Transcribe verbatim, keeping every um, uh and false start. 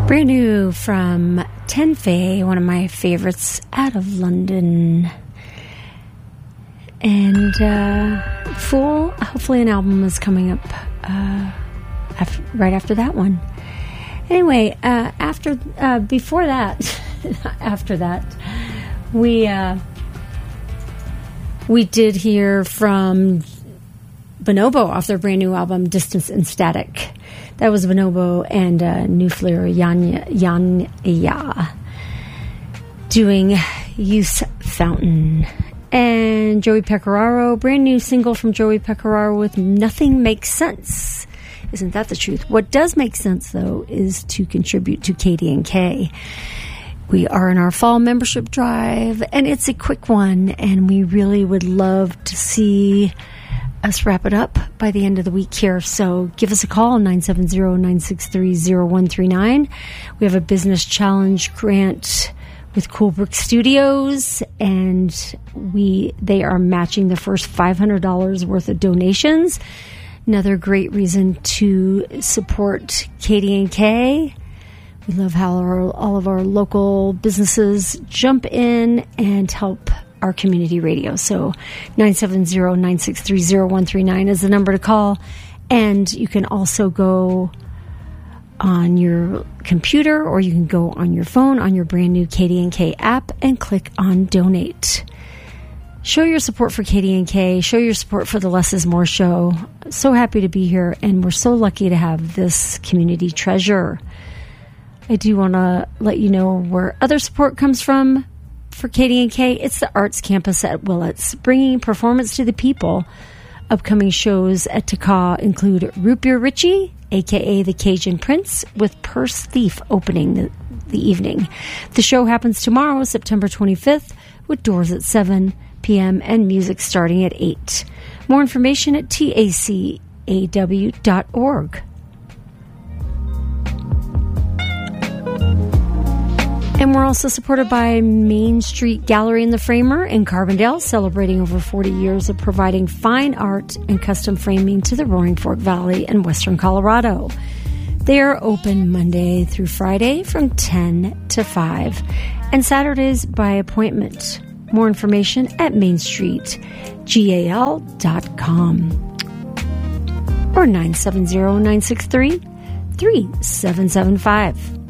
Brand new from Tenfei, one of my favorites out of London. And uh, Fool, hopefully an album is coming up uh, after, right after that one. Anyway, uh, after uh, before that, after that, we uh, we did hear from Bonobo off their brand new album, Distance and Static. That was Bonobo and uh, Nuclear Yanya, Yanya doing Youth Fountain. And Joey Pecoraro, brand new single from Joey Pecoraro with Nothing Makes Sense. Isn't that the truth? What does make sense, though, is to contribute to K D and K. We are in our fall membership drive, and it's a quick one, and we really would love to see us wrap it up by the end of the week here. So give us a call, nine seven zero, nine six three, zero one three nine. We have a business challenge grant with Coolbrook Studios, and we they are matching the first five hundred dollars worth of donations. Another great reason to support K D and K. We love how our, all of our local businesses jump in and help our community radio. So nine seven zero, nine six three, zero one three nine is the number to call. And you can also go on your computer, or you can go on your phone on your brand new K D and K app and click on donate. Show your support for K D and K. Show your support for the Less is More show. So happy to be here, and we're so lucky to have this community treasure. I do want to let you know where other support comes from. For K D and K, it's the Arts Campus at Willits, bringing performance to the people. Upcoming shows at T C A include Root Beer Richie, a k a the Cajun Prince, with Purse Thief opening the, the evening. The show happens tomorrow, September twenty-fifth, with doors at seven p.m. and music starting at eight. More information at T A C A W dot org. And we're also supported by Main Street Gallery in the Framer in Carbondale, celebrating over forty years of providing fine art and custom framing to the Roaring Fork Valley in western Colorado. They are open Monday through Friday from ten to five, and Saturdays by appointment. More information at main street gal dot com or nine seven zero, nine six three, three seven seven five.